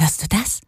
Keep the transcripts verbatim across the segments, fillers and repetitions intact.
Hörst du das?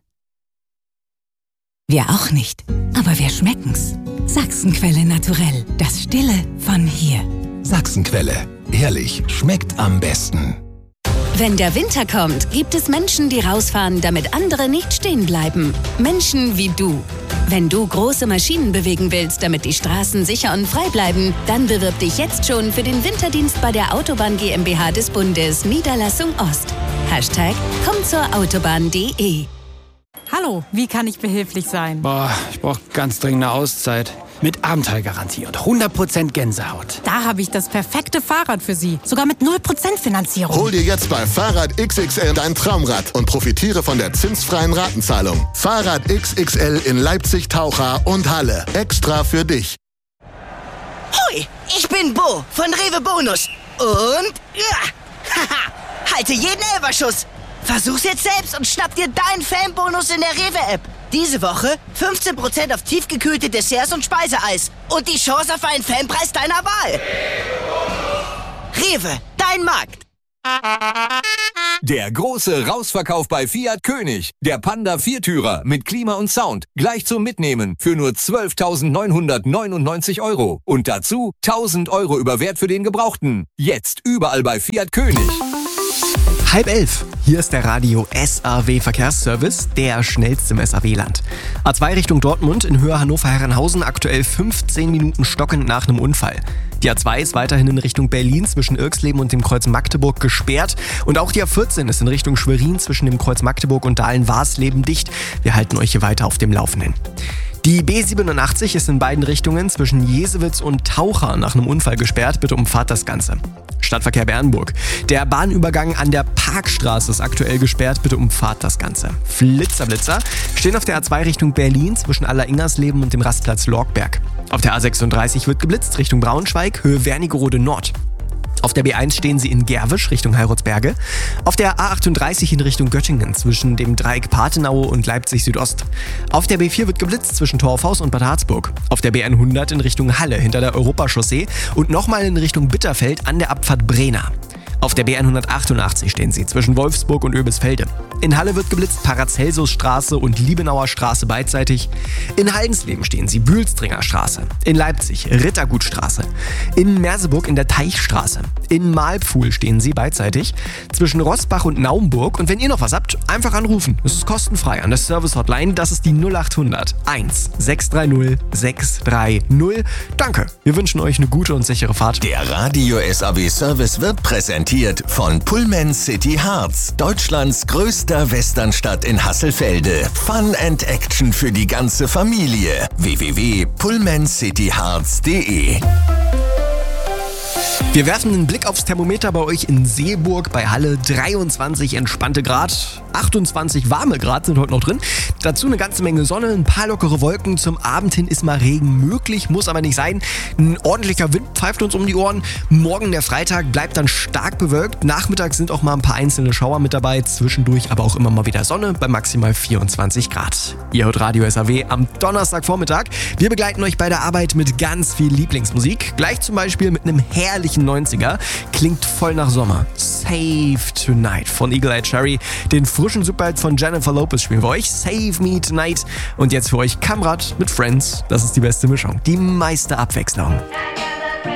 Wir auch nicht, aber wir schmecken's. Sachsenquelle naturell, das Stille von hier. Sachsenquelle, ehrlich, schmeckt am besten. Wenn der Winter kommt, gibt es Menschen, die rausfahren, damit andere nicht stehen bleiben. Menschen wie du. Wenn du große Maschinen bewegen willst, damit die Straßen sicher und frei bleiben, dann bewirb dich jetzt schon für den Winterdienst bei der Autobahn GmbH des Bundes, Niederlassung Ost. Hashtag komm zur Autobahn punkt de. Hallo, wie kann ich behilflich sein? Boah, ich brauche ganz dringend eine Auszeit. Mit Abenteuergarantie und hundert Prozent Gänsehaut. Da habe ich das perfekte Fahrrad für Sie. Sogar mit null Prozent Finanzierung. Hol dir jetzt bei Fahrrad X X L dein Traumrad und profitiere von der zinsfreien Ratenzahlung. Fahrrad X X L in Leipzig, Taucha und Halle. Extra für dich. Hoi, ich bin Bo von Rewe Bonus. Und ja, haha, halte jeden Elferschuss. Versuch's jetzt selbst und schnapp dir deinen Fanbonus in der Rewe-App. Diese Woche fünfzehn Prozent auf tiefgekühlte Desserts und Speiseeis. Und die Chance auf einen Fanpreis deiner Wahl. Rewe, dein Markt. Der große Rausverkauf bei Fiat König. Der Panda Viertürer mit Klima und Sound. Gleich zum Mitnehmen für nur zwölftausendneunhundertneunundneunzig Euro. Und dazu tausend Euro über Wert für den Gebrauchten. Jetzt überall bei Fiat König. Halb elf. Hier ist der Radio S A W Verkehrsservice, der schnellste im S A W-Land. A zwei Richtung Dortmund in Höhe Hannover-Herrenhausen aktuell fünfzehn Minuten stockend nach einem Unfall. Die A zwei ist weiterhin in Richtung Berlin zwischen Irxleben und dem Kreuz Magdeburg gesperrt. Und auch die A vierzehn ist in Richtung Schwerin zwischen dem Kreuz Magdeburg und Dahlen-Warsleben dicht. Wir halten euch hier weiter auf dem Laufenden. Die B siebenundachtzig ist in beiden Richtungen zwischen Jesewitz und Taucha nach einem Unfall gesperrt. Bitte umfahrt das Ganze. Stadtverkehr Bernburg. Der Bahnübergang an der Parkstraße ist aktuell gesperrt. Bitte umfahrt das Ganze. Flitzerblitzer stehen auf der A zwei Richtung Berlin zwischen Aller-Ingersleben und dem Rastplatz Lorgberg. Auf der A sechsunddreißig wird geblitzt Richtung Braunschweig, Höhe Wernigerode Nord. Auf der B eins stehen sie in Gerwisch Richtung Heiratsberge. Auf der A achtunddreißig in Richtung Göttingen zwischen dem Dreieck Pathenaue und Leipzig Südost. Auf der B vier wird geblitzt zwischen Torfhaus und Bad Harzburg. Auf der B hundert in Richtung Halle hinter der Europachaussee und nochmal in Richtung Bitterfeld an der Abfahrt Brena. Auf der B hundertachtundachtzig stehen sie zwischen Wolfsburg und Oebisfelde. In Halle wird geblitzt Paracelsusstraße und Liebenauer Straße beidseitig. In Haldensleben stehen sie Bühlstringer Straße. In Leipzig Rittergutstraße. In Merseburg in der Teichstraße. In Mahlpfuhl stehen sie beidseitig. Zwischen Rossbach und Naumburg. Und wenn ihr noch was habt, einfach anrufen. Es ist kostenfrei an der Service-Hotline. Das ist die null achthundert eins sechs drei null sechs drei null. Danke, wir wünschen euch eine gute und sichere Fahrt. Der Radio S A W Service wird präsentiert von Pullman City Harz, Deutschlands größter Westernstadt in Hasselfelde. Fun and Action für die ganze Familie. w w w punkt pullman city harz punkt de. Wir werfen einen Blick aufs Thermometer bei euch in Seeburg, bei Halle. dreiundzwanzig entspannte Grad, achtundzwanzig warme Grad sind heute noch drin. Dazu eine ganze Menge Sonne, ein paar lockere Wolken. Zum Abend hin ist mal Regen möglich, muss aber nicht sein. Ein ordentlicher Wind pfeift uns um die Ohren. Morgen, der Freitag, bleibt dann stark bewölkt. Nachmittags sind auch mal ein paar einzelne Schauer mit dabei. Zwischendurch aber auch immer mal wieder Sonne bei maximal vierundzwanzig Grad. Ihr hört Radio S A W am Donnerstagvormittag. Wir begleiten euch bei der Arbeit mit ganz viel Lieblingsmusik. Gleich zum Beispiel mit einem herrlichen neunziger. Klingt voll nach Sommer. Save Tonight von Eagle Eye Cherry. Den frischen Superhit von Jennifer Lopez spielen wir euch. Save Me Tonight. Und jetzt für euch Kamrat mit Friends. Das ist die beste Mischung. Die meiste Abwechslung.